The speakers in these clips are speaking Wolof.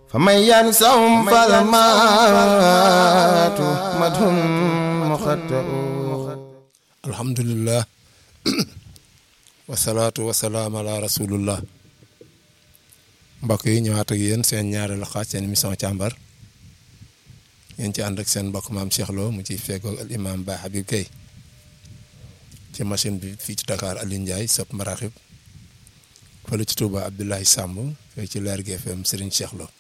فمن ينسهم فالمات مدهم مخطئ alhamdulillah wasalaatu wasalaam ala rasulullah mbokk yi ñëwaat ak yéen seen ñaareelu xaaj seen émission càmbar ngeen ci ànd ak seen mbokk maam Cheikh Lo mu ciy feggoog al imam Baye Habib Gueye ci machine bi fii ci Dakar Aliou Ndiaye sëpp maraxib fële ci Touba Abdoulaye Samb fii ci Leer gi FM Serigne Cheikh Lo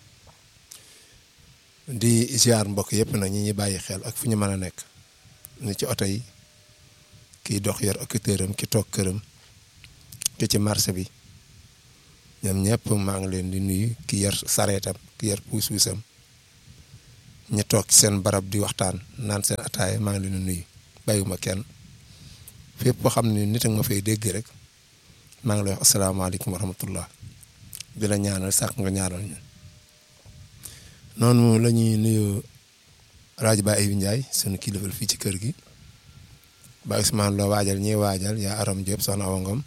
di ziar mbokk yëpp nag ñi ñuy bàyyi xel ak fu ñu mën a nekk ni ci oto yi kiy dox yor occuteur am ki toog këram ki ci marché bi ñoom ñëpp maa ngi leen di nuyu ki yor sareetam ki yor puus-puusam ñu toog ci seen barab di waxtaan naan seen ataaya maa ngi leen di nuyu bàyyiwuma kenn fépp boo xam ne nit ak ma fay dégg rek maa ngi lay wax asalaamaaleykum wa rahmatullah di la ñaanal sàkk nga ñaanal ñu noonu la ñuy nuyu rajo Baye Ayib Ndiaye sunu kilifa fii ci kër gi Baye Ousmane Lo waajal ñiy waajal yaa Aram Diop soxna Awa Ngom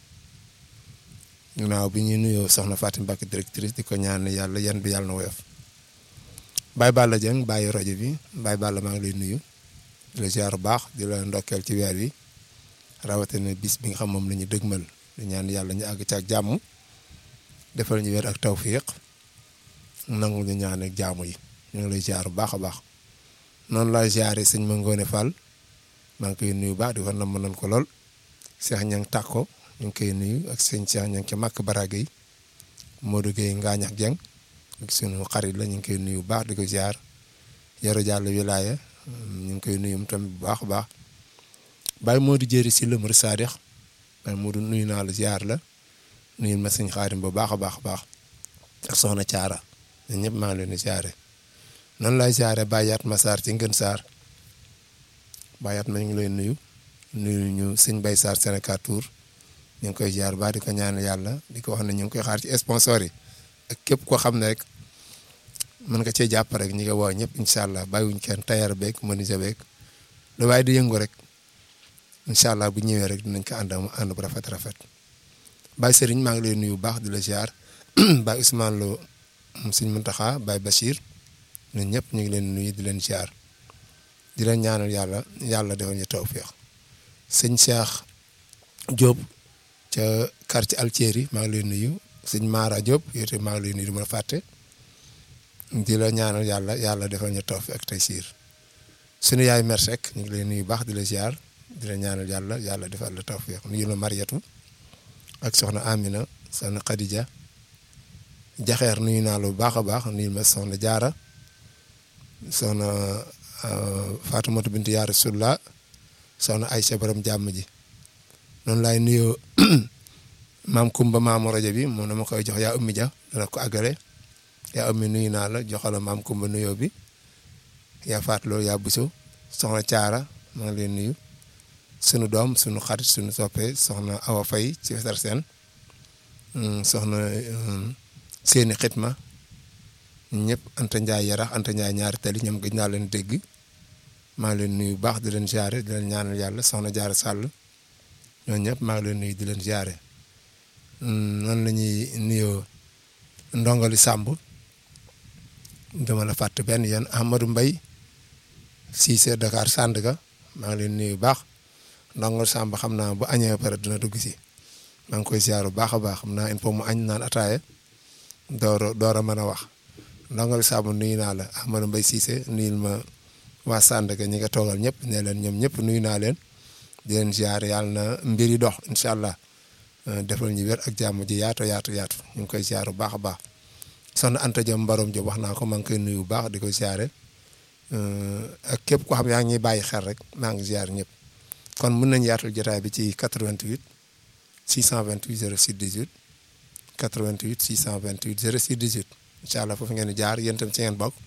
ginnaaw bi ñuy nuyoo soxna Fatim Mbacke directrice di ko ñaan yàlla yan bi yàlla na woyof Baye Balla Dieng bàyyi rajo bi Baye Balla maa ngi lay nuyu di la ziar bu baax di la ndokkeel ci weer wi rawatina bis bi nga xam moom la ñu dëgmal di ñaan yàlla ñu àgg ci ak jàmm defal ñu weer ak tawfiq nangu ñu ñaan ak jaamu yi ñu ngi lay ziar bu baax a baax noonu laay ziaree sëñ Mangone Fall maa ngi koy nuyu baax di ko namm nañ ko lool Cheikh Niang Takko ñu ngi koy nuyu ak sëñ Cheikh Niang ca Màkk Baraga yi Modou Gueye Ngaañax Dieng ak sunu xarit la ñu ngi koy nuyu baax di ko ziar Yoro Diallo Wilaya ñu ngi koy nuyu tamit bu baax a baax Baye Modou Jéeri si lëmër Sadix Baye Modou nuyu naa la ziar la nuyu ma sëñ Xaadim bu baax a baax a baax ak soxna Caara ñun ñëpp maa ngi leen di ziare noonu lay ziare Bayat Massar ci Ngën Sarr Bayat ma ñu ngi lay nuyu ñu sëñ Bay Sarr Sénégal Tour ñu ngi koy ziar ba di ko ñaan yàlla di ko wax ne ñu ngi koy xaar ci sponsor yi ak képp koo xam ne rek mën nga cee jàpp rek ñi nga woo ñëpp incha allah bàyyiwuñ kenn tailleur beeg menuisier beeg lu waaye di yëngu rek incha allah bu ñëwee rek dinañ ko ànd bu rafet Baye Serigne maa ngi lay nuyu bu baax di la ziar Baye Ousmane Lo sëñ Muntaxa Baye Bachir ñun ñëpp ñu ngi leen nuyu di leen ziar di leen ñaanal yàlla defal ñu tawfeex sëñ Cheikh Diop ca quartier Altieri maa ngi leen nuyu sëñ Mara Diop yow tamit maa ngi leen nuyu du ma la fàtte di la ñaanal yàlla defal ñu tawfeex ak taysiir sunu yaay mer rek ñu ngi leen nuyu baax di la ziar di la ñaanal yàlla defal la tawfeex nuyu la Mariatu ak soxna Amina soxna Khadija jaxeer nuyu naa la bu baax a baax nuyu ma soxna Jaara soxna Faatumata bint yaa Rasulullah soxna Aysa borom jàmm ji noonu laay nuyoo maam Kumba maamu rajo bi moom dama koy jox yaa ummi ja dana ko àggale yaa ummi nuyu naa la joxala maam Kumba nuyoo bi yaa faatloo yaa buso soxna Caara maa ngi leen nuyu sunu doom sunu xarit sunu soppe soxna Awa Fay ci Wesar Seen soxna seeni xitma ñëpp Anta Ndiaye yarax Anta Ndiaye ñaari tali ñoom gëj naa leen dégg maa ngi leen nuyu baax di leen ziare di leen ñaanal yàlla soxna Jaara Sàll ñooñu ñëpp maa ngi leen nuyu di leen ziare noonu la ñuy nuyoo ndongali Sàmb dama la fàtte benn yoon Amadou Mbaye Cissé Dakar Sandaga maa ngi leen nuyu baax ndongali Sàmb xam naa bu añee pare dina dugg si maa ngi koy ziare bu baax a baax xam naa il faut mu añ naan ataaya door a mën a wax ndongali Sàmb nuyu naa la Amadou Mbaye Cissé nuyul ma waa Sandaga ñi nga toogal ñëpp ne leen ñoom ñëpp nuyu naa leen di leen ziare yàlla na mbir yi dox incha allah defal ñu wér ak jàmm ji yaatu ñu ngi koy ziare bu baax a baax soxna Anta Diom Mbarom Diop wax naa ko maa ngi koy nuyu bu baax di koy ziare ak képp koo xam yaa ngi ñuy bàyyi xel rek maa ngi ziare ñëpp kon mën nañu yaatul jotaay bi ci 88 628 06 18 88 628 06 18 incha allah foofu ngeen di jaar yéen itam ci ngeen bokk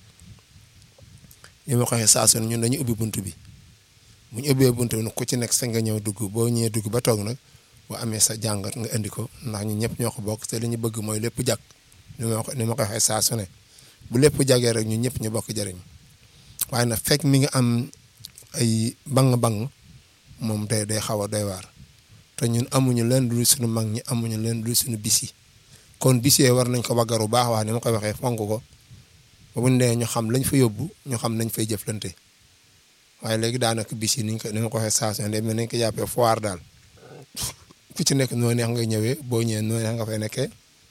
li ma ko waxee saa su ne ñun dañu ubbi buntu bi bu ñu ubbee buntu bi nag ku ci nekk sa nga ñëw dugg boo ñëwee dugg ba toog nag boo amee sa jàngat nga indi ko ndax ñun ñëpp ñoo ko bokk te li ñu bëgg mooy lépp jag ni ma ko waxee saa su ne bu lépp jagee rek ñun ñëpp ñu bokk jëriñ waaye nag fekk mi nga am ay bang-bang moom day xaw a doy waar te ñun amuñu leen lu suñu mag ñi amuñu leen lu suñu bis yi kon bis yee war nañ ko waggaru baax wax ni ma koy waxee fonk ko ba buñ nee ñu xam lañ fa yóbbu ñu xam nañ fay jëflante waaye léegi daanaka bis yi ni nga ko waxee station de mais nañ ko jàppee foire daal ku ci nekk noo neex nga ñëwee boo ñëwee noo neex nga fay nekkee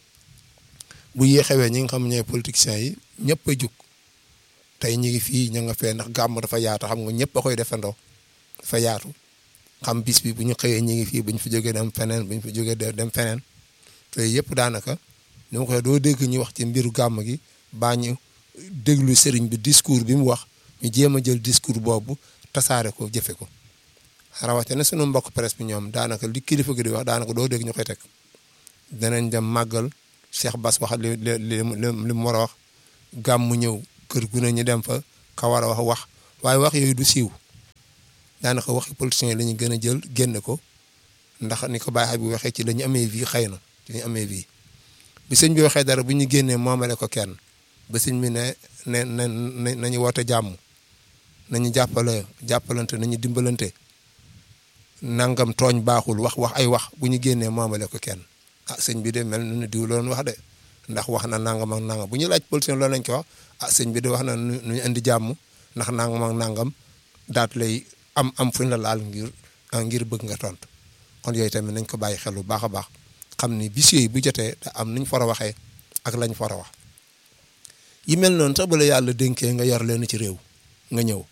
bu yéexewee ñi nga xam ñooy politiciens yi ñëpp a jug tey ñu ngi fii ña nga fee ndax gàmm dafa yaatu xam nga ñëpp a koy defandoo dafa yaatu xam bis bi bu ñu xëyee ñu ngi fii bu ñu fi jógee dem feneen bu ñu fi jógee dem feneen te yëpp daanaka ni ma ko doo dégg ñu wax ci mbiru gàmm gi baa ñu déglu sëriñ bi discours bi mu wax ñu jéem a jël discours boobu tasaare ko jëfe ko rawatina sunu mbokk presse bi ñoom daanaka li kilifa gi di wax daanaka doo dégg ñu koy teg danañ dem màggal Cheikh Bass wax li mu war a wax gàmm ñëw kër gu ne ñu dem fa ka war a wax waaye wax yooyu du siiw daanaka waxi politiciens yi la ñu gën a jël génne ko ndax ni ko bàyyi bi waxee ci la ñu amee vie xëy na ci ñu amee vie bi sëñ bi waxee dara bu ñu génnee moomale ko kenn ba sëñ bi ne nañu woote jàmm nañu jàppalante nañu dimbalante nangam tooñ baaxul wax ay wax bu ñu génnee moomale ko kenn ah sëñ bi de mel na ne diw loolu wax de ndax wax na nangam ak nangam bu ñu laaj politicien loolu lañ ko wax ah sëñ bi de wax na nu ñu indi jàmm ndax nangam ak nangam daat lay am fuñ la laal ngir bëgg nga tontu kon yooyu tamit nañ ko bàyyi xel bu baax a baax xam ni bis yooyu bu jotee da am nuñ fara waxee ak lañ fara wax yi mel noonu sax bu la yàlla dénkee nga yor leen ci réew nga ñëw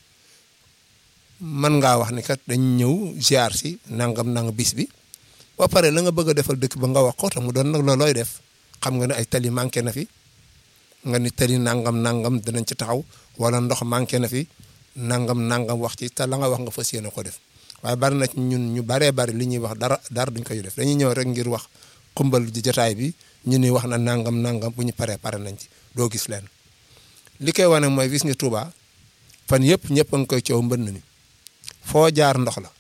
man ngaa wax ni kat dañ ñëw ziar si nangam bis bi ba pare la nga bëgg a defal dëkk ba nga wax ko te mu doon nag loolooy def xam nga ne ay tali manqué na fi nga ni tali nangam dinañ ci taxaw wala ndox manqué na fi nangam wax ci te la nga wax nga fas yéene ko def waaye bari na ci ñun ñu baree bari li ñuy wax dara duñ koy def dañuy ñëw rek ngir wax xumbal ji jotaay bi ñu ni wax na nangam bu ñu pare nañ ci doo gis leen li koy wane mooy gis nga Touba fan yëpp ñëpp a ngi koy coow mbënn mi foo jaar ndox la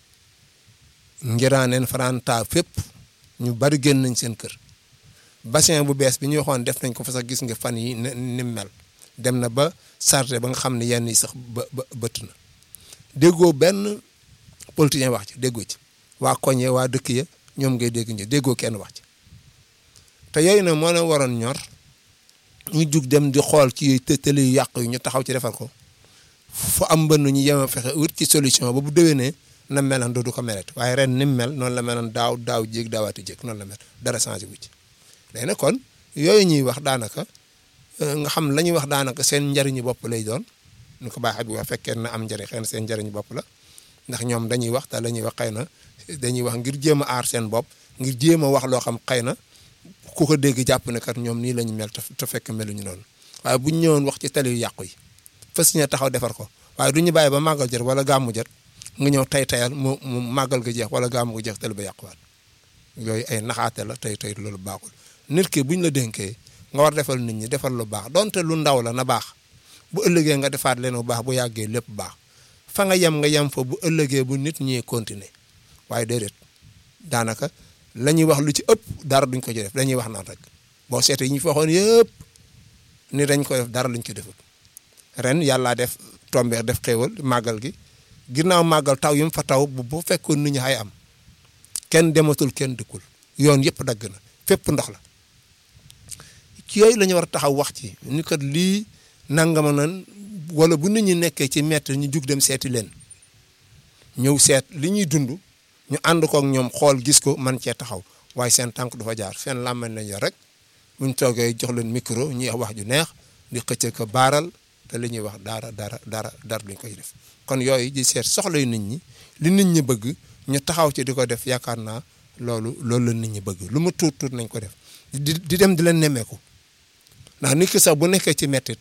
ngiraaneen faranta fépp ñu bari génn nañ seen kër bassin bu bees bi ñu waxoon def nañ ko fa sax gis nga fan yi ni mel dem na ba sarté ba nga xam ne yenn yi sax ba bëtt na déggoo benn politicien wax ci déggoo ci waa koñe waa dëkk ya ñoom ngay dégg ñu déggoo kenn wax ci te yooyu nag moo leen waroon ñor ñu jug dem di xool ci tëli yu yàq yu ñu taxaw ci defar ko fu am mbënn ñu yem a fexe wut ci solution ba bu déwénee na meloon du ko melet waaye ren ni mu mel noonu la meloon daaw jéeg daawaati jéeg noonu la mel dara changé wu ci léegi nag kon yooyu ñuy wax daanaka nga xam la ñuy wax daanaka seen njariñu bopp lay doon ñu ko baaxee bi wax fekkee na am njariñ xëy na seen njariñu bopp la ndax ñoom dañuy wax te la ñuy wax xëy na dañuy wax ngir jéem a aar seen bopp ngir jéem a wax loo xam xëy na ku ko dégg jàpp ne kat ñoom nii la ñu mel te fekk meluñu noonu waaye bu ñu ñëwoon wax ci tali yu yàqu yi fas ñu taxaw defar ko waaye du ñu bàyyi ba màggal jot wala gàmmu jot nga ñëw tayal mu màggal ga jeex wala gàmmu ga jeex tali ba yàquwaat yooyu ay naxaate la tey loolu baaxul nit ki buñ la dénkee nga war defal nit ñi defal lu baax donte lu ndaw la na baax bu ëllëgee nga defaat leen bu baax bu yàggee lépp baax fa nga yem fa bu ëllëgee bu nit ñi continuer waaye déedéet daanaka la ñuy wax lu ci ëpp dara duñ ko ci def dañuy wax naan rek boo seetee yi ñu fi waxoon yëpp ni dañ ko def dara luñ ko defut ren yàllaa def tombeex def xéewal màggal gi ginnaaw màggal taw yi mu fa taw bu fekkoon nit ñi xay am kenn dematul kenn dëkkul yoon yëpp dagg na fépp ndox la ci yooyu la ñu war a taxaw wax ci ni kat lii nangama nan wala bu nit ñi nekkee ci metti ñu jug dem seeti leen ñëw seet li ñuy dund ñu ànd kook ñoom xool gis ko man cee taxaw waaye seen tànk du fa jaar seen làmmañ lañ yor rek buñ toogee jox leen micro ñuy wax ju neex di xëcc ko baaral te li ñuy wax dara duñ koy def kon yooyu di seet soxlay nit ñi li nit ñi bëgg ñu taxaw ci di ko def yaakaar naa loolu la nit ñi bëgg lu mu tuut nañ ko def di dem di leen nemmeeku ndax nit ki sax bu nekkee ci mettit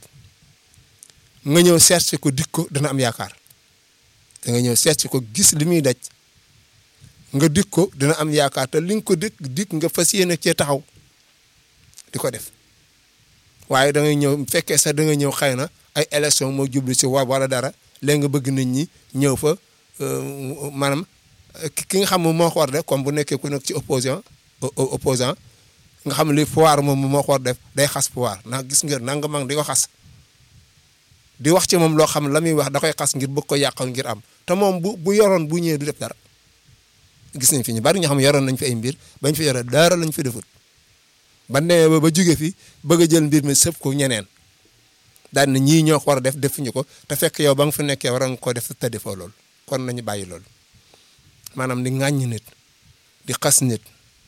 nga ñëw seet si ko dik ko dana am yaakaar da nga ñëw seet si ko gis li muy daj nga dik ko dina am yaakaar te li nga ko dik nga fas yéene cee taxaw di ko def waaye da ngay ñëw fekkee sax da nga ñëw xëy na ay élection moo jublu si wala dara léegi nga bëgg nit ñi ñëw fa maanaam ki nga xam moom moo ko war def comme bu nekkee ku nekk ci opposant nga xam li pouvoir moom moo ko war def day xas pouvoir ndax gis nga nanga mag di ko xas di wax ci moom loo xam la muy wax da koy xas ngir bëgg ko yàqal ngir am te moom bu yoroon bu ñëwee du def dara gis nañ fi ñu bari ñoo xam yoroon nañ fi ay mbir bañ fi yore dara lañ fi defut ba nee ba jóge fi bëgg a jël mbir mi sëf ko ñeneen daal na ñii ñoo ko war a def defuñu ko te fekk yow ba nga fa nekkee war nga ko def te defoo loolu kon nañu bàyyi loolu maanaam di ŋàññ nit di xas nit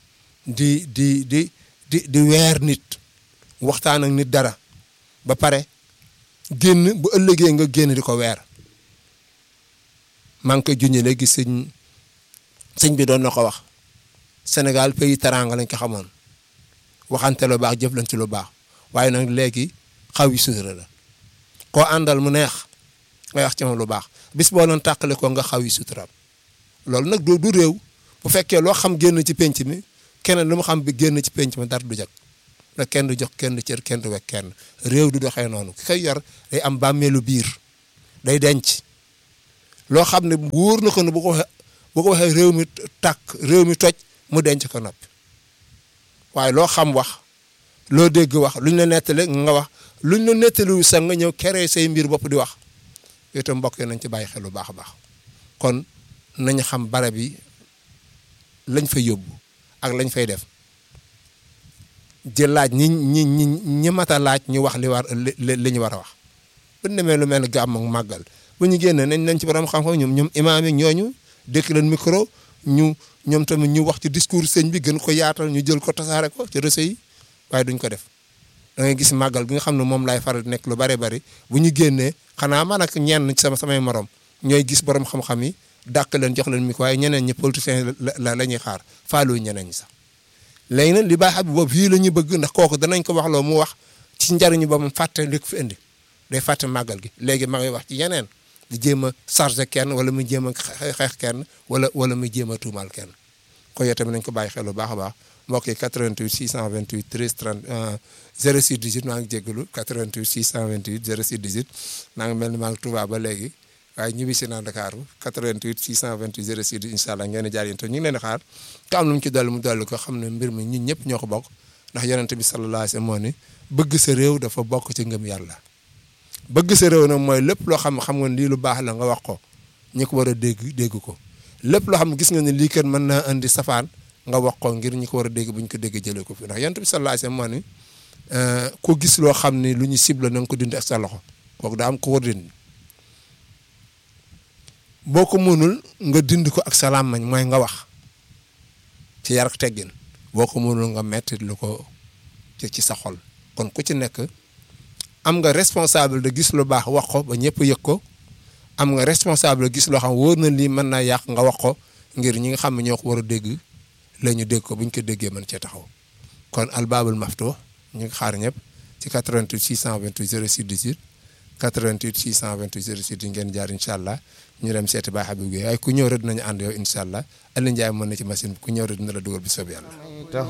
di weer nit waxtaan ak nit dara ba pare génn bu ëllëgee nga génn di ko weer maa ngi koy junjee léegi sëñ bi doon na ko wax Sénégal pays teranga lañ ko xamoon waxante lu baax jëflante lu baax waaye nag léegi xaw yi sutura la koo àndal mu neex ngay wax ci moom lu baax bis boo doon tàqale ko nga xaw yi suturaam loolu nag du réew bu fekkee loo xam génn ci penc mi keneen lu mu xam bi génn ci penc mi dara du jag nag kenn du jox kenn cër kenn du wekk kenn réew du doxee noonu ki koy yor day am bàmmeelu biir day denc loo xam ne wóor na ko ne bu ko waxee réew mi tàkk réew mi toj mu denc ko noppi waaye loo xam wax loo dégg wax luñ la nettali nga wax luñ la nettaliwu sax nga ñëw keree say mbir bopp di wax itam mbokk yi nañ ci bàyyi xel lu baax a baax kon nañu xam barab yi lañ fay yóbbu ak lañ fay def jël laaj ñi mata laaj ñu wax li ñu war a wax bu ñu demee lu mel ne gàmm ak màggal bu ñu génnee nañ ci borom xam-xam ñoom imaam yi ñooñu dëkk leen micro ñoom tamit ñu wax ci discours sëñ bi gën ko yaatal ñu jël ko tasaare ko ci réseau yi waaye duñ ko def da ngay gis màggal gi nga xam ne moom laay faral di nekk lu bare bari bu ñu génnee xanaa man ak ñenn ci samay morom ñooy gis borom xam-xam yi dàq leen jox leen micro waaye ñeneen ñi politiciens la ñuy xaar faalu ñeneen ñi sax léegi nag li baax a boobu fii la ñu bëgg ndax kooku danañ ko wax loo mu wax ci njariñu ba mu fàtte li ko fi indi day fàtte màggal gi léegi ma ngay wax ci yeneen di jéem a chargé kenn wala mu jéem a xeex kenn wala mu jéem a tuumaal kenn ko yow tamit nañ ko bàyyi xel bu baax a baax mbokk yi 88 628 13 30 06 18 maa ngi jégalu 88 628 06 18 maa ngi mel ni maa ngi Touba ba léegi waaye ñibbi si naa Dakar 88 628 06 incha allah ngeen di jaar yéen te ñu ngi leen di xaar te am lu mu ci dolli mu dolli ko xam ne mbir mi ñun ñëpp ñoo ko bokk ndax yonent bi sallallahu alayhi wa sallam moo ni bëgg sa réew dafa bokk ci ngëm yàlla bëgg sa réew nag mooy lépp loo xam nga lii lu baax la nga wax ko ñi ko war a dégg ko lépp loo xam gis nga ne lii kat mën naa indi safaan nga wax ko ngir ñi ko war a dégg bu ñu ko dégg jëlee ko fi ndax yonent bi sallallahu alayhi wa sallam moo ni ku gis loo xam ne lu ñu ciblé na nga ko dindi ak sa loxo kooku daa am ko war a dindi boo ko mënul nga dindi ko ak sa làmmiñ mooy nga wax ci yar ak teggin boo ko mënul nga metti lu ko ci sa xol kon ku ci nekk am nga responsable de gis lu baax wax ko ba ñëpp yëg ko am nga responsable de gis loo xam wóor na lii mën naa yàq nga wax ko ngir ñi nga xam ne ñoo ko war a dégg la ñu dégg ko bu ñu ko déggee mën cee taxaw kon albaabul maftuh ñu ngi xaar ñëpp ci 88 628 06 18 88 628 06 ngeen jaar incha allah ñu dem seeti Baye Habib Gueye waaye ku ñëw rek dinañu ànd yow incha allah Aliou Ndiaye mën na ci machine bi ku ñëw rek dina la dugal bi soob yàlla